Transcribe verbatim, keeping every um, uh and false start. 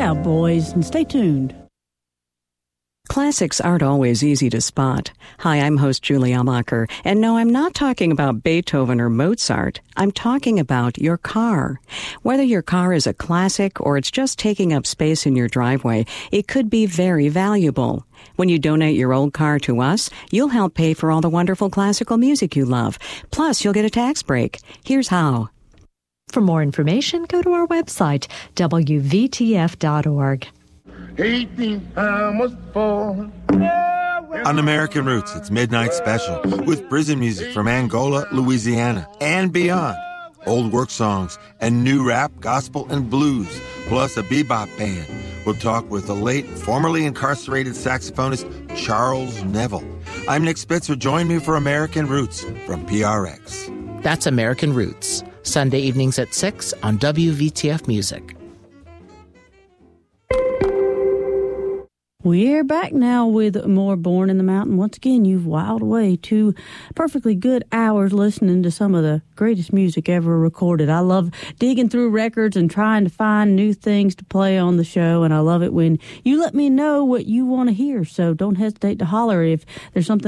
out, boys, and stay tuned. Classics aren't always easy to spot. Hi, I'm host Julie Amacher, and no, I'm not talking about Beethoven or Mozart. I'm talking about your car. Whether your car is a classic or it's just taking up space in your driveway, it could be very valuable. When you donate your old car to us, you'll help pay for all the wonderful classical music you love. Plus, you'll get a tax break. Here's how. For more information, go to our website, W V T F dot org. eighteen was born. On American Roots, it's Midnight Special with prison music from Angola, Louisiana, and beyond. Old work songs and new rap, gospel, and blues, plus a bebop band. We'll talk with the late, formerly incarcerated saxophonist Charles Neville. I'm Nick Spitzer. Join me for American Roots from P R X. That's American Roots, Sunday evenings at six on W V T F Music. We're back now with more Born in the Mountain. Once again, you've whiled away two perfectly good hours listening to some of the greatest music ever recorded. I love digging through records and trying to find new things to play on the show, and I love it when you let me know what you want to hear. So don't hesitate to holler if there's something